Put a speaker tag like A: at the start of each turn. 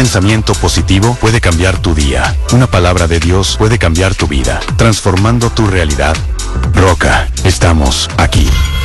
A: pensamiento positivo puede cambiar tu día. Una palabra de Dios puede cambiar tu vida, transformando tu realidad. Roca, estamos aquí.